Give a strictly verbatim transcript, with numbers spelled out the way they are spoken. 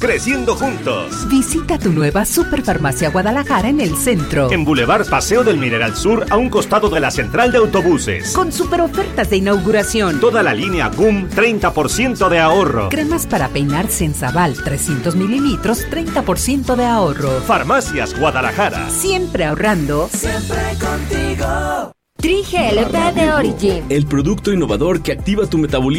creciendo juntos. Visita tu nueva Superfarmacia Guadalajara en el centro. En Boulevard Paseo del Mineral Sur, a un costado de la central de autobuses. Con super ofertas de inauguración. Toda la línea G U M, treinta por ciento de ahorro. Cremas para peinar Sensabal, trescientos mililitros, treinta por ciento de ahorro. Farmacias Guadalajara. Siempre ahorrando. Siempre contigo. Trigel B de Origin. El producto innovador que activa tu metabolismo.